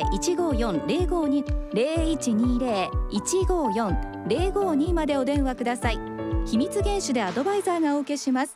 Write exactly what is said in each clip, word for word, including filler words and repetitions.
ゼロ いちごよん ゼロごに ゼロいちにゼロ いちごよん ゼロごに までお電話ください。秘密厳守でアドバイザーがお受けします。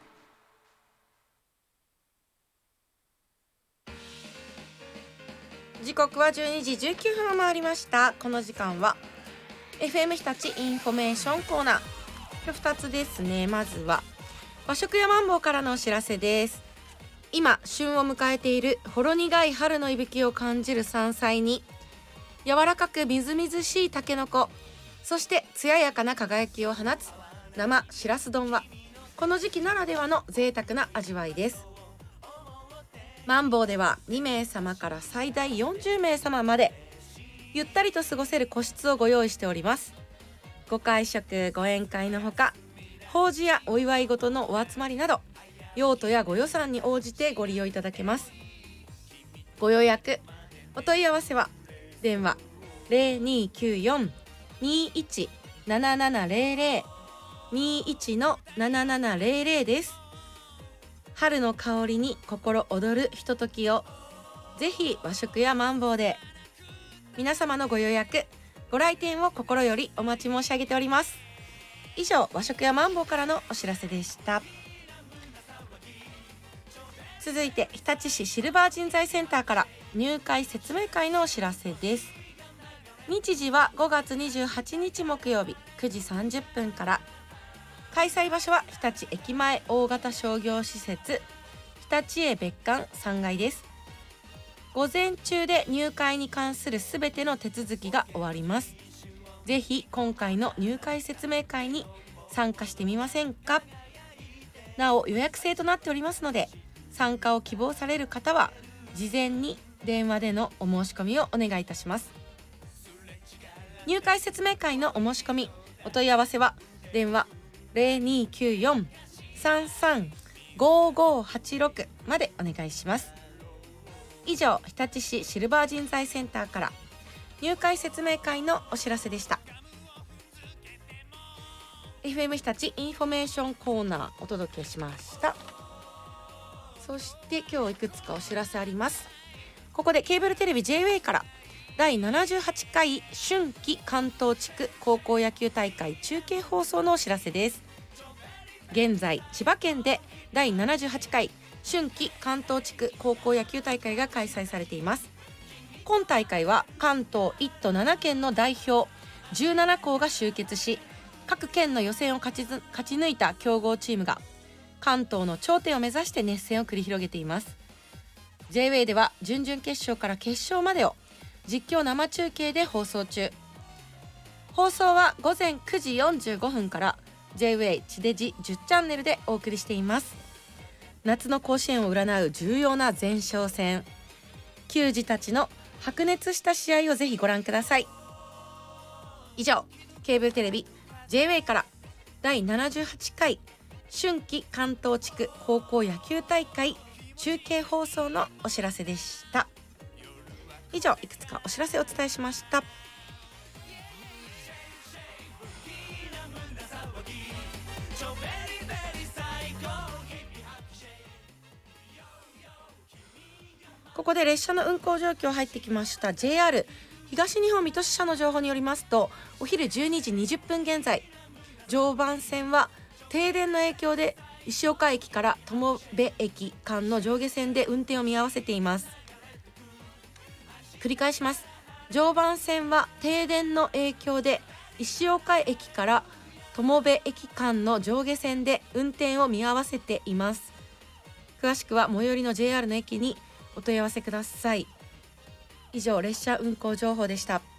時刻はじゅうにじじゅうきゅうふんを回りました。この時間は エフエム 日立インフォメーションコーナー。今日ふたつですね。まずは和食やマンボウからのお知らせです。今旬を迎えているほろ苦い春の息吹を感じる山菜に、柔らかくみずみずしいたけのこ、そして艶やかな輝きを放つ生しらす丼はこの時期ならではの贅沢な味わいです。マンボウではにめいさまから最大よんじゅうめいさままでゆったりと過ごせる個室をご用意しております。ご会食ご宴会のほか、法事やお祝い事のお集まりなど用途やご予算に応じてご利用いただけます。ご予約お問い合わせは電話 ゼロにきゅうよん にいち ななななゼロゼロ にいち ななななゼロゼロ です。春の香りに心躍るひとときをぜひ和食やマンボウで。皆様のご予約ご来店を心よりお待ち申し上げております。以上、和食やマンボウからのお知らせでした。続いて日立市シルバー人材センターから入会説明会のお知らせです。日時はごがつにじゅうはちにち木曜日くじさんじゅっぷんから。開催場所は日立駅前大型商業施設日立営別館さんがいです。午前中で入会に関するすべての手続きが終わります。ぜひ今回の入会説明会に参加してみませんか。なお予約制となっておりますので、参加を希望される方は事前に電話でのお申し込みをお願いいたします。入会説明会のお申し込みお問い合わせは電話 ゼロにきゅうよん さんさん ごごはちろく までお願いします。以上、日立市シルバー人材センターから入会説明会のお知らせでした。 エフエム 日立インフォメーションコーナーお届けしました。そして今日いくつかお知らせあります。ここでケーブルテレビ ジェイウェイ からだいななじゅうはちかい春季関東地区高校野球大会中継放送のお知らせです。現在千葉県でだいななじゅうはちかい春季関東地区高校野球大会が開催されています。今大会は関東いっとななけんの代表じゅうななこうが集結し、各県の予選を勝ちず勝ち抜いた強豪チームが関東の頂点を目指して熱戦を繰り広げています。 ジェイウェイ では準々決勝から決勝までを実況生中継で放送中。放送はごぜんくじよんじゅうごふんから ジェイウェイ 地デジじゅうチャンネルでお送りしています。夏の甲子園を占う重要な前哨戦、球児たちの白熱した試合をぜひご覧ください。以上、ケーブルテレビ ジェイウェイ からだいななじゅうはちかい春季関東地区高校野球大会中継放送のお知らせでした。以上、いくつかお知らせをお伝えしました。ここで列車の運行状況入ってきました。 ジェイアール 東日本水戸支社の情報によりますと、お昼じゅうにじにじゅっぷん現在、常磐線は停電の影響で石岡駅から友部駅間の上下線で運転を見合わせています。繰り返します。常磐線は停電の影響で石岡駅から友部駅間の上下線で運転を見合わせています。詳しくは最寄りの ジェイアール の駅にお問い合わせください。以上、列車運行情報でした。